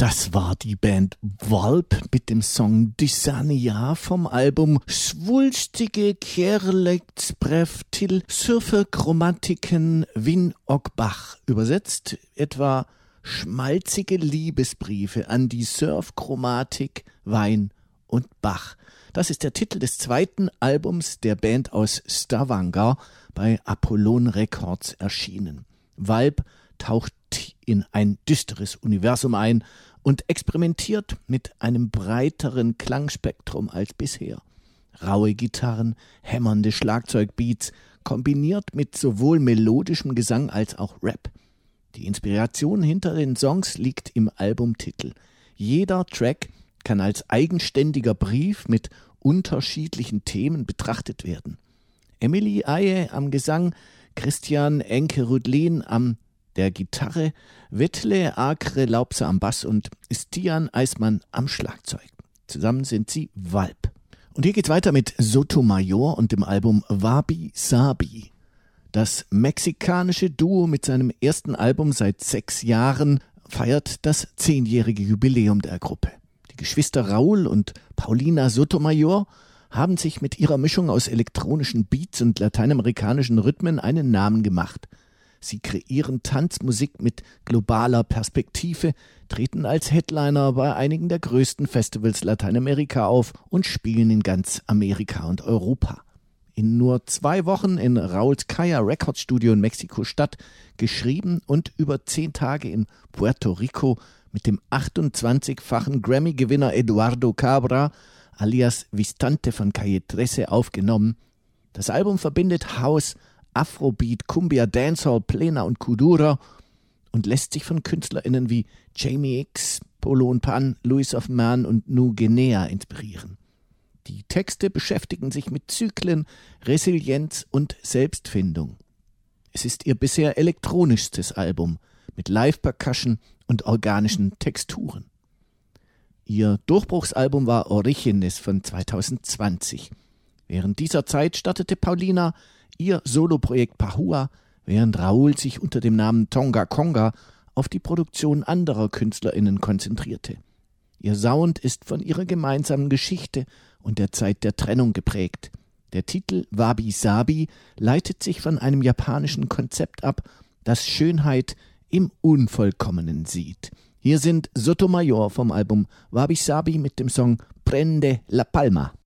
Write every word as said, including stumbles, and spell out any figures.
Das war die Band Valp mit dem Song Dysania vom Album Svulstige kärleksbrev till surferchromatiken Vin och Bach. Übersetzt etwa schmalzige Liebesbriefe an die Surfchromatik, Wein und Bach. Das ist der Titel des zweiten Albums der Band aus Stavanger, bei Apollon Records erschienen. Valp taucht in ein düsteres Universum ein und experimentiert mit einem breiteren Klangspektrum als bisher. Raue Gitarren, hämmernde Schlagzeugbeats, kombiniert mit sowohl melodischem Gesang als auch Rap. Die Inspiration hinter den Songs liegt im Albumtitel. Jeder Track kann als eigenständiger Brief mit unterschiedlichen Themen betrachtet werden. Emily Eje am Gesang, Christian Enke-Rüdlin am der Gitarre, Vetle Akre-Laubser am Bass und Stian Eismann am Schlagzeug. Zusammen sind sie Valp. Und hier geht's weiter mit Sotomayor und dem Album Wabi Sabi. Das mexikanische Duo mit seinem ersten Album seit sechs Jahren feiert das zehnjährige Jubiläum der Gruppe. Die Geschwister Raúl und Paulina Sotomayor haben sich mit ihrer Mischung aus elektronischen Beats und lateinamerikanischen Rhythmen einen Namen gemacht. Sie kreieren Tanzmusik mit globaler Perspektive, treten als Headliner bei einigen der größten Festivals Lateinamerika auf und spielen in ganz Amerika und Europa. In nur zwei Wochen in Raúls Kaya Records Studio in Mexiko-Stadt, geschrieben und über zehn Tage in Puerto Rico mit dem achtundzwanzigfachen Grammy-Gewinner Eduardo Cabra alias Vistante von Calle dreizehn aufgenommen. Das Album verbindet House, Afrobeat, Cumbia, Dancehall, Plena und Kuduro und lässt sich von KünstlerInnen wie Jamie X, Polo und Pan, Louis of Man und Nu Guinea inspirieren. Die Texte beschäftigen sich mit Zyklen, Resilienz und Selbstfindung. Es ist ihr bisher elektronischstes Album mit Live-Percussion und organischen Texturen. Ihr Durchbruchsalbum war Orígenes von zweitausendzwanzig. Während dieser Zeit startete Paulina ihr Soloprojekt Pahua, während Raúl sich unter dem Namen Tonga Conga auf die Produktion anderer KünstlerInnen konzentrierte. Ihr Sound ist von ihrer gemeinsamen Geschichte und der Zeit der Trennung geprägt. Der Titel Wabi Sabi leitet sich von einem japanischen Konzept ab, das Schönheit im Unvollkommenen sieht. Hier sind Sotomayor vom Album Wabi Sabi mit dem Song Prende la Palma.